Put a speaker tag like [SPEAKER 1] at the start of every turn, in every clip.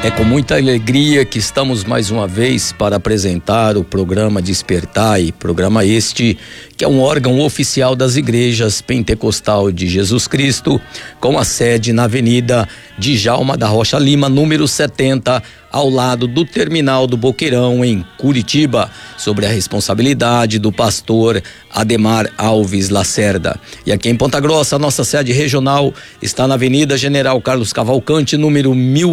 [SPEAKER 1] É com muita alegria que estamos mais uma vez para apresentar o programa Despertai, programa este que é um órgão oficial das igrejas Pentecostal de Jesus Cristo, com a sede na Avenida Djalma da Rocha Lima, número 70, ao lado do Terminal do Boqueirão, em Curitiba, sobre a responsabilidade do pastor Ademar Alves Lacerda. E aqui em Ponta Grossa, a nossa sede regional está na Avenida General Carlos Cavalcante, número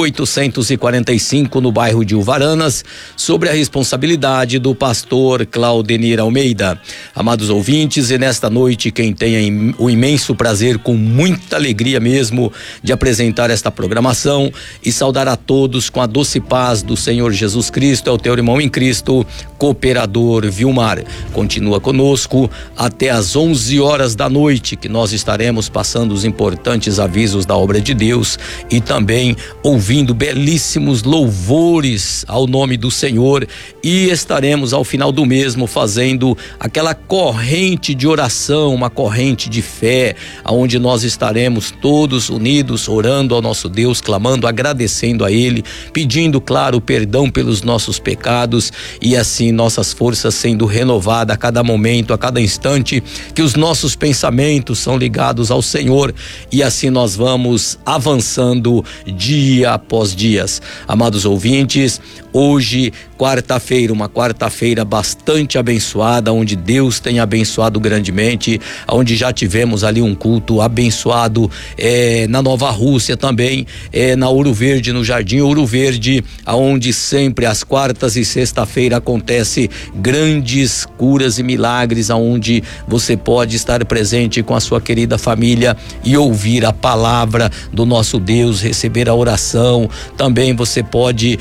[SPEAKER 1] 1845, no bairro de Uvaranas, sobre a responsabilidade do pastor Claudenir Almeida. Amados ouvintes, e nesta noite quem tem o imenso prazer, com muita alegria mesmo, de apresentar esta programação e saudar a todos com a doce paz do Senhor Jesus Cristo, é o teu irmão em Cristo, cooperador Vilmar. Continua conosco até às 11 horas da noite, que nós estaremos passando os importantes avisos da obra de Deus e também ouvindo belíssimos louvores ao nome do Senhor, e estaremos ao final do mesmo fazendo aquela corrente de oração, uma corrente de fé, aonde nós estaremos todos unidos orando ao nosso Deus, clamando, agradecendo a Ele, pedindo, claro, perdão pelos nossos pecados, e assim nossas forças sendo renovadas a cada momento, a cada instante, que os nossos pensamentos são ligados ao Senhor, e assim nós vamos avançando dia após dia. Amados ouvintes, hoje, quarta-feira, uma quarta-feira bastante abençoada, onde Deus tem abençoado grandemente, onde já tivemos ali um culto abençoado na Nova Rússia também, na Ouro Verde, no Jardim Ouro Verde, aonde sempre às quartas e sexta-feira acontece grandes curas e milagres, aonde você pode estar presente com a sua querida família e ouvir a palavra do nosso Deus, receber a oração. Também você pode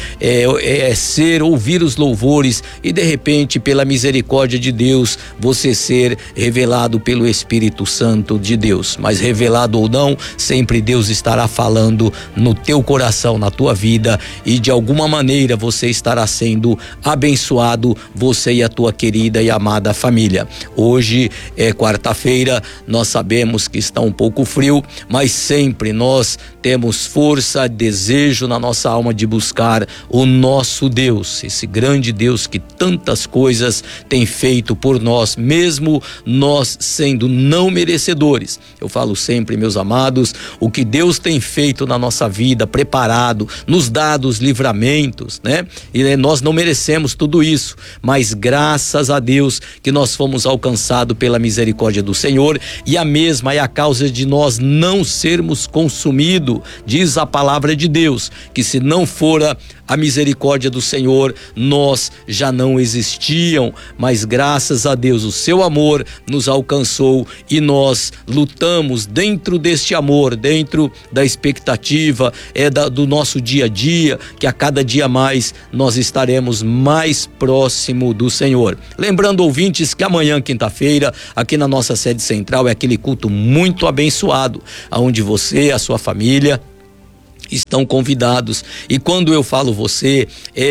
[SPEAKER 1] ouvir os louvores e de repente, pela misericórdia de Deus, você ser revelado pelo Espírito Santo de Deus. Mas revelado ou não, sempre Deus estará falando no teu coração, na tua vida, e de alguma maneira você estará sendo abençoado, você e a tua querida e amada família. Hoje é quarta-feira, nós sabemos que está um pouco frio, mas sempre nós temos força, desejo na nossa alma de buscar o nosso Deus, esse grande Deus que tantas coisas tem feito por nós, mesmo nós sendo não merecedores. Eu falo sempre, meus amados, o que Deus tem feito na nossa vida, preparado, nos dado os livramentos, né? E nós não merecemos tudo isso, mas graças a Deus que nós fomos alcançados pela misericórdia do Senhor, e a mesma é a causa de nós não sermos consumidos. Diz a palavra de Deus que se não fora a misericórdia do Senhor, nós já não existiam, mas graças a Deus o seu amor nos alcançou, e nós lutamos dentro deste amor, dentro da expectativa do nosso dia a dia, que a cada dia mais nós estaremos mais próximo do Senhor. Lembrando, ouvintes, que amanhã, quinta-feira, aqui na nossa sede central, é aquele culto muito abençoado, aonde você, a sua família estão convidados. E quando eu falo você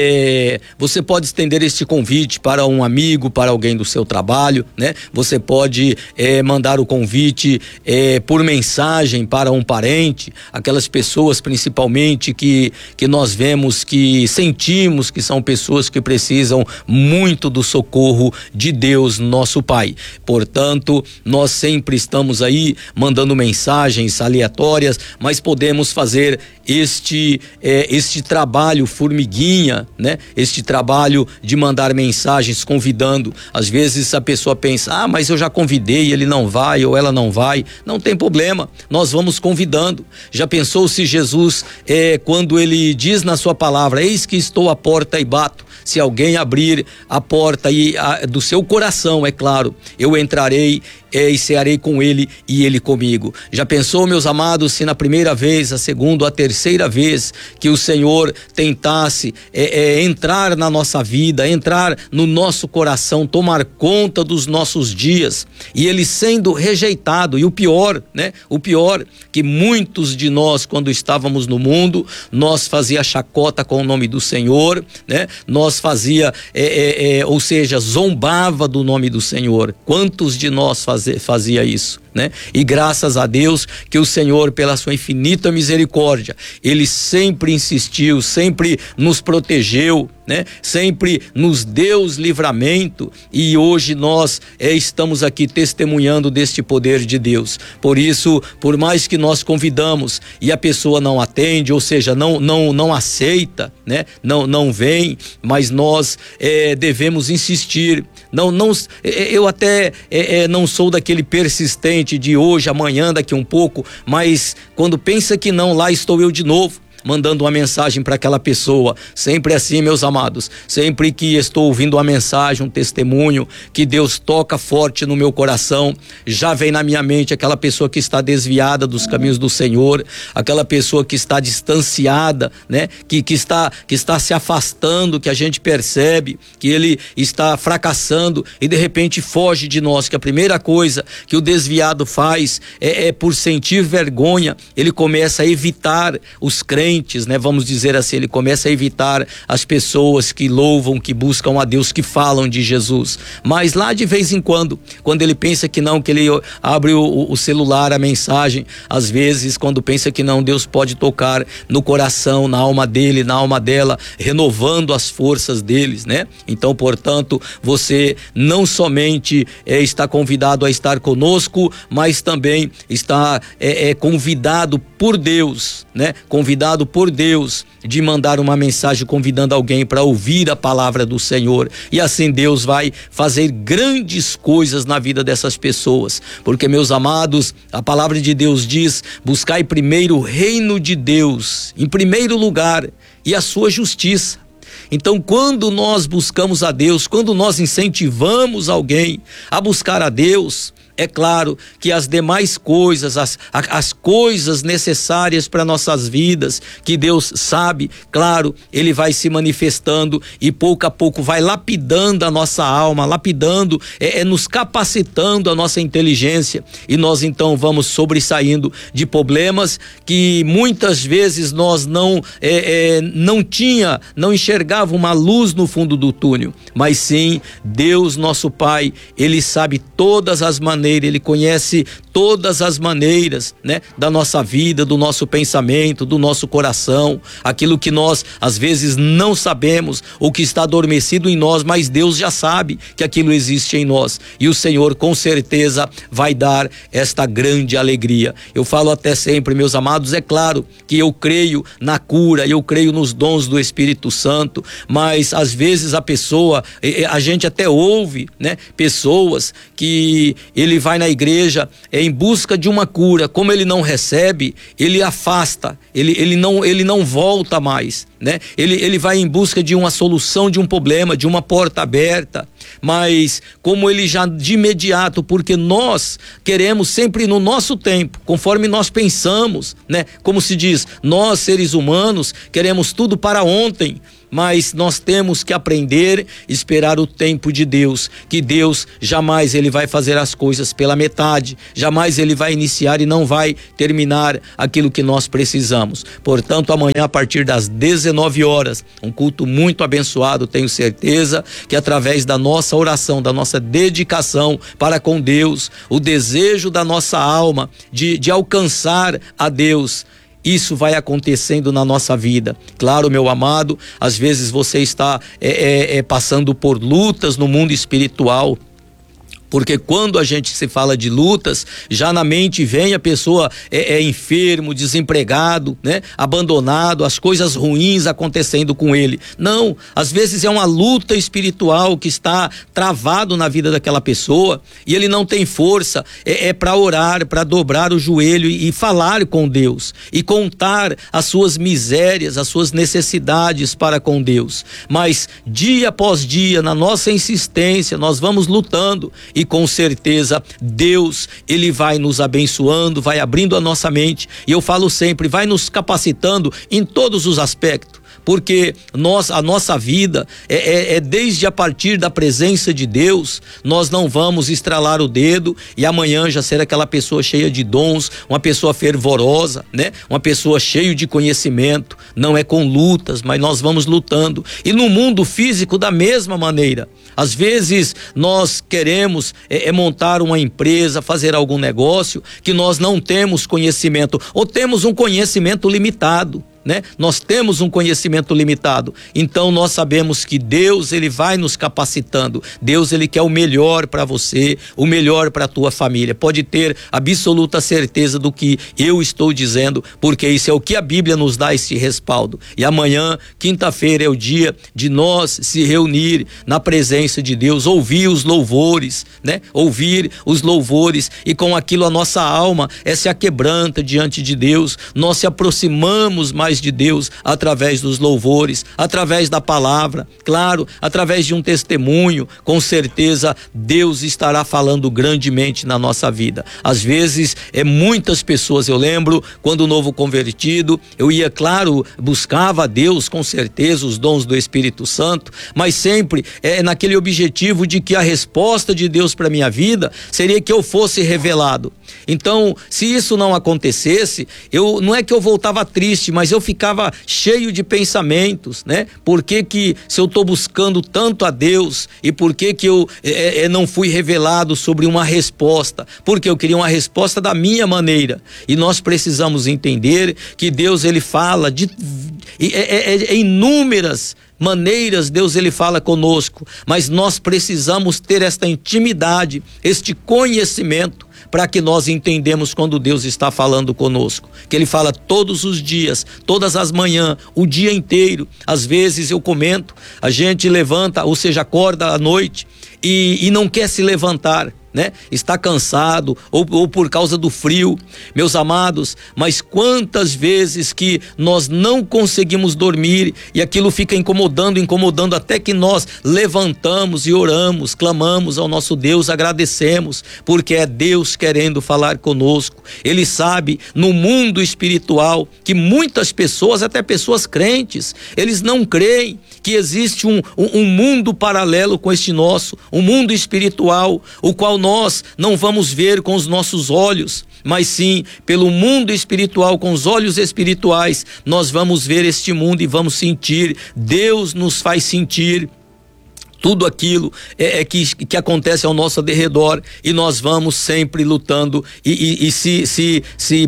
[SPEAKER 1] pode estender este convite para um amigo, para alguém do seu trabalho, né? Você pode mandar o convite por mensagem para um parente, aquelas pessoas principalmente que nós vemos, que sentimos que são pessoas que precisam muito do socorro de Deus, nosso Pai. Portanto, nós sempre estamos aí mandando mensagens aleatórias, mas podemos fazer este trabalho formiguinha, né? Este trabalho de mandar mensagens convidando. Às vezes a pessoa pensa, mas eu já convidei, ele não vai ou ela não vai. Não tem problema, nós vamos convidando. Já pensou se Jesus, quando ele diz na sua palavra, eis que estou à porta e bato, se alguém abrir a porta do seu coração, é claro, eu entrarei e cearei com ele e ele comigo. Já pensou, meus amados, se na primeira vez, a segunda, a terceira vez que o Senhor tentasse entrar na nossa vida, entrar no nosso coração, tomar conta dos nossos dias, e ele sendo rejeitado, e o pior, né? O pior, que muitos de nós, quando estávamos no mundo, nós fazia chacota com o nome do Senhor, né? Nós fazia, ou seja, zombava do nome do Senhor. Quantos de nós fazia isso? né? E graças a Deus que o Senhor, pela sua infinita misericórdia, Ele sempre insistiu, sempre nos protegeu, né? Sempre nos deu os livramento, e hoje nós estamos aqui testemunhando deste poder de Deus. Por isso, por mais que nós convidamos e a pessoa não atende, ou seja, não aceita, né? Não vem, mas nós devemos insistir. Eu até não sou daquele persistente de hoje, amanhã, daqui um pouco, mas quando pensa que não, lá estou eu de novo, mandando uma mensagem para aquela pessoa. Sempre assim, meus amados, sempre que estou ouvindo uma mensagem, um testemunho, que Deus toca forte no meu coração, já vem na minha mente aquela pessoa que está desviada dos caminhos do Senhor, aquela pessoa que está distanciada, né? Que está se afastando, que a gente percebe que ele está fracassando e de repente foge de nós, que a primeira coisa que o desviado faz por sentir vergonha, ele começa a evitar os crentes, né? Vamos dizer assim, ele começa a evitar as pessoas que louvam, que buscam a Deus, que falam de Jesus. Mas lá de vez em quando ele pensa que não, que ele abre o celular, a mensagem, às vezes quando pensa que não, Deus pode tocar no coração, na alma dele, na alma dela, renovando as forças deles, né? Então, portanto, você não somente está convidado a estar conosco, mas também está convidado por Deus, né? Convidado por Deus de mandar uma mensagem convidando alguém para ouvir a palavra do Senhor, e assim Deus vai fazer grandes coisas na vida dessas pessoas, porque, meus amados, a palavra de Deus diz: buscai primeiro o reino de Deus em primeiro lugar e a sua justiça. Então, quando nós buscamos a Deus, quando nós incentivamos alguém a buscar a Deus, é claro que as demais coisas, as coisas necessárias para nossas vidas, que Deus sabe, claro, Ele vai se manifestando e pouco a pouco vai lapidando a nossa alma, lapidando, nos capacitando a nossa inteligência, e nós então vamos sobressaindo de problemas que muitas vezes nós não enxergava uma luz no fundo do túnel, mas sim, Deus nosso Pai, Ele sabe todas as maneiras, Ele conhece todas as maneiras, né, da nossa vida, do nosso pensamento, do nosso coração, aquilo que nós às vezes não sabemos, o que está adormecido em nós, mas Deus já sabe que aquilo existe em nós, e o Senhor com certeza vai dar esta grande alegria. Eu falo até sempre, meus amados, é claro que eu creio na cura, eu creio nos dons do Espírito Santo, mas às vezes a gente até ouve, né, pessoas que ele vai na igreja em busca de uma cura, como ele não recebe, ele afasta, ele não volta mais, né? Ele vai em busca de uma solução de um problema, de uma porta aberta, mas como ele já de imediato, porque nós queremos sempre no nosso tempo, conforme nós pensamos, né? Como se diz, nós seres humanos queremos tudo para ontem, mas nós temos que aprender a esperar o tempo de Deus, que Deus jamais ele vai fazer as coisas pela metade, jamais ele vai iniciar e não vai terminar aquilo que nós precisamos. Portanto, amanhã a partir das 19 horas, um culto muito abençoado, tenho certeza que através da nossa oração, da nossa dedicação para com Deus, o desejo da nossa alma de alcançar a Deus, isso vai acontecendo na nossa vida. Claro, meu amado, às vezes você está passando por lutas no mundo espiritual, porque quando a gente se fala de lutas, já na mente vem a pessoa enfermo, desempregado, né? Abandonado, as coisas ruins acontecendo com ele. Não, às vezes é uma luta espiritual que está travado na vida daquela pessoa e ele não tem força, para orar, para dobrar o joelho e falar com Deus e contar as suas misérias, as suas necessidades para com Deus. Mas dia após dia, na nossa insistência, nós vamos lutando, e com certeza Deus, ele vai nos abençoando, vai abrindo a nossa mente, e eu falo sempre, vai nos capacitando em todos os aspectos. porque a nossa vida é desde a partir da presença de Deus. Nós não vamos estralar o dedo e amanhã já ser aquela pessoa cheia de dons, uma pessoa fervorosa, né? Uma pessoa cheia de conhecimento. Não é com lutas, mas nós vamos lutando. E no mundo físico da mesma maneira. Às vezes nós queremos montar uma empresa, fazer algum negócio que nós não temos conhecimento, ou temos um conhecimento limitado, né? Nós temos um conhecimento limitado, então nós sabemos que Deus, ele vai nos capacitando. Deus, ele quer o melhor para você, o melhor para a tua família. Pode ter absoluta certeza do que eu estou dizendo, porque isso é o que a Bíblia nos dá, esse respaldo. E amanhã, quinta-feira, é o dia de nós se reunir na presença de Deus, ouvir os louvores, né? Ouvir os louvores, e com aquilo a nossa alma se aquebranta diante de Deus. Nós se aproximamos mais de Deus através dos louvores, através da palavra, claro, através de um testemunho. Com certeza Deus estará falando grandemente na nossa vida. Às vezes muitas pessoas, eu lembro quando novo convertido, eu ia, claro, buscava a Deus, com certeza, os dons do Espírito Santo, mas sempre naquele objetivo de que a resposta de Deus para minha vida seria que eu fosse revelado. Então, se isso não acontecesse, não é que eu voltava triste, mas eu ficava cheio de pensamentos, né? Por que se eu estou buscando tanto a Deus, e por que eu não fui revelado sobre uma resposta? Porque eu queria uma resposta da minha maneira. E nós precisamos entender que Deus, ele fala de inúmeras maneiras. Deus, ele fala conosco, mas nós precisamos ter esta intimidade, este conhecimento, para que nós entendemos quando Deus está falando conosco, que ele fala todos os dias, todas as manhãs, o dia inteiro. Às vezes eu comento, a gente levanta, ou seja, acorda à noite e não quer se levantar, né? Está cansado ou por causa do frio, meus amados. Mas quantas vezes que nós não conseguimos dormir e aquilo fica incomodando, até que nós levantamos e oramos, clamamos ao nosso Deus, agradecemos, porque é Deus querendo falar conosco. Ele sabe, no mundo espiritual, que muitas pessoas, até pessoas crentes, eles não creem que existe um mundo paralelo com este nosso, um mundo espiritual, o qual nós não vamos ver com os nossos olhos, mas sim pelo mundo espiritual, com os olhos espirituais, nós vamos ver este mundo e vamos sentir. Deus nos faz sentir tudo aquilo que acontece ao nosso derredor, e nós vamos sempre lutando e se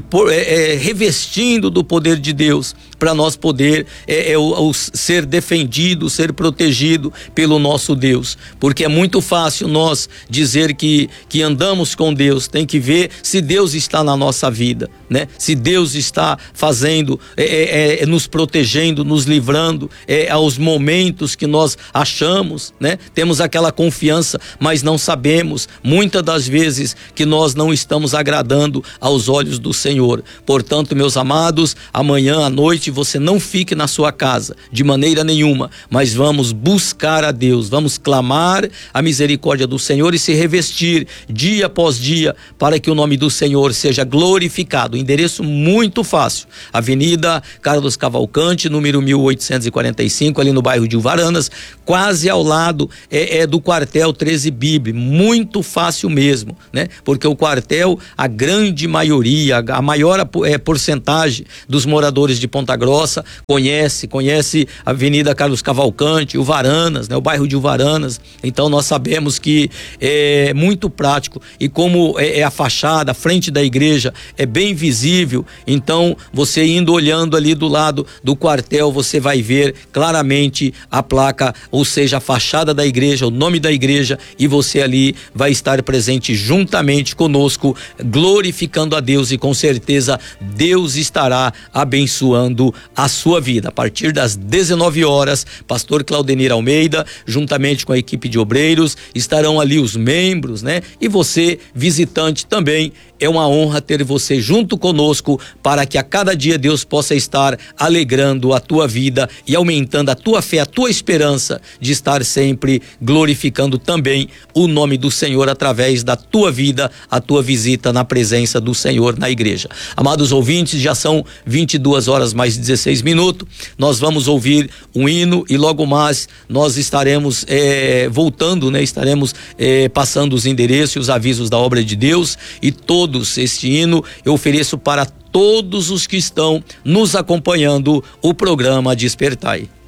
[SPEAKER 1] revestindo do poder de Deus, para nós poder ser defendido, ser protegido pelo nosso Deus. Porque é muito fácil nós dizer que andamos com Deus. Tem que ver se Deus está na nossa vida, né? Se Deus está fazendo, nos protegendo, nos livrando aos momentos que nós achamos, né? Temos aquela confiança, mas não sabemos muitas das vezes que nós não estamos agradando aos olhos do Senhor. Portanto, meus amados, amanhã à noite você não fique na sua casa de maneira nenhuma, mas vamos buscar a Deus, vamos clamar a misericórdia do Senhor e se revestir dia após dia, para que o nome do Senhor seja glorificado. Endereço muito fácil: Avenida Carlos Cavalcante, número 1845, ali no bairro de Uvaranas, quase ao lado do quartel 13 Bíblia. Muito fácil mesmo, né? Porque o quartel, a grande maioria, a maior porcentagem dos moradores de Ponta Grossa conhece a Avenida Carlos Cavalcante, Uvaranas, né? O bairro de Uvaranas. Então nós sabemos que é muito prático, e como a fachada, a frente da igreja é bem visível, então você indo olhando ali do lado do quartel, você vai ver claramente a placa, ou seja, a fachada da igreja, o nome da igreja, e você ali vai estar presente juntamente conosco, glorificando a Deus, e com certeza Deus estará abençoando a sua vida. A partir das 19 horas, pastor Claudenir Almeida, juntamente com a equipe de obreiros, estarão ali os membros, né? E você, visitante, também É uma honra ter você junto conosco para que a cada dia Deus possa estar alegrando a tua vida e aumentando a tua fé, a tua esperança de estar sempre glorificando também o nome do Senhor através da tua vida, a tua visita na presença do Senhor na igreja. Amados ouvintes, já são 22 horas mais 16 minutos. Nós vamos ouvir um hino e logo mais nós estaremos voltando, né? Estaremos passando os endereços e os avisos da obra de Deus, e todos este hino eu ofereço para todos os que estão nos acompanhando o programa Despertai.